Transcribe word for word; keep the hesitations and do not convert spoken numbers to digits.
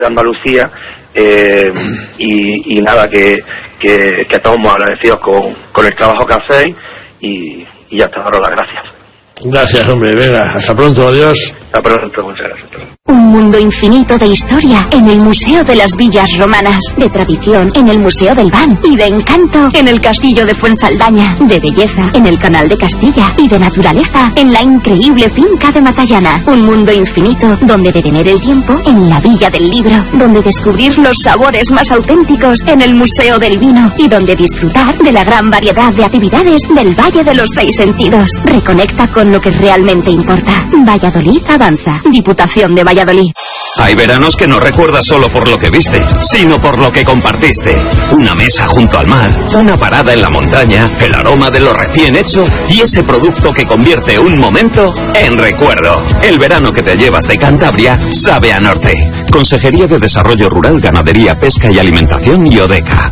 de Andalucía, eh, y, y nada, que, que, que estamos muy agradecidos con, con el trabajo que hacéis y, y ya está, daros las gracias. Gracias, hombre, venga, hasta pronto, adiós. Hasta pronto, muchas gracias. Un mundo infinito de historia en el Museo de las Villas Romanas, de tradición en el Museo del Ban y de encanto en el Castillo de Fuensaldaña, de belleza en el Canal de Castilla y de naturaleza en la increíble finca de Matallana. Un mundo infinito donde detener el tiempo en la Villa del Libro, donde descubrir los sabores más auténticos en el Museo del Vino y donde disfrutar de la gran variedad de actividades del Valle de los Seis Sentidos. Reconecta con lo que realmente importa. Valladolid avanza. Diputación de Valladolid. Hay veranos que no recuerdas solo por lo que viste, sino por lo que compartiste. Una mesa junto al mar, una parada en la montaña, el aroma de lo recién hecho y ese producto que convierte un momento en recuerdo. El verano que te llevas de Cantabria sabe a norte. Consejería de Desarrollo Rural, Ganadería, Pesca y Alimentación y Odeca.